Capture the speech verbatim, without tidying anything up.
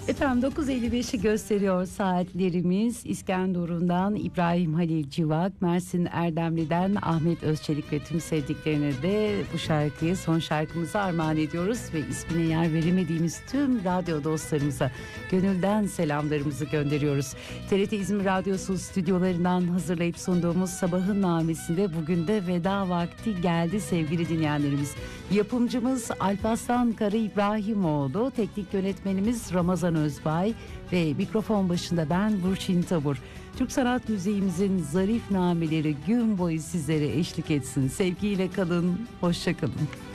Efendim dokuz elli beşi gösteriyor saatlerimiz. İskenderun'dan İbrahim Halil Civak, Mersin Erdemli'den Ahmet Özçelik ve tüm sevdiklerine de bu şarkıyı, son şarkımızı armağan ediyoruz ve ismine yer veremediğimiz tüm radyo dostlarımıza gönülden selamlarımızı gönderiyoruz. T R T İzmir Radyosu stüdyolarından hazırlayıp sunduğumuz Sabahın Namesi'nde bugün de veda vakti geldi sevgili dinleyenlerimiz. Yapımcımız Alparslan Kara İbrahimoğlu, teknik yönetmenimiz Ramazan Özbay ve mikrofon başında ben Burçin Tabur. Türk sanat müziğimizin zarif nameleri gün boyu sizlere eşlik etsin. Sevgiyle kalın, hoşça kalın.